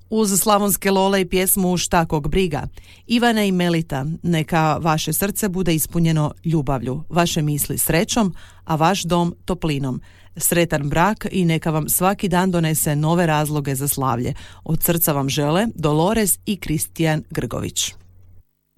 Uz slavonske lole i pjesmu Šta kog briga, Ivane i Melita, neka vaše srce bude ispunjeno ljubavlju, vaše misli srećom, a vaš dom toplinom. Sretan brak i neka vam svaki dan donese nove razloge za slavlje. Od srca vam žele Dolores i Kristijan Grgović.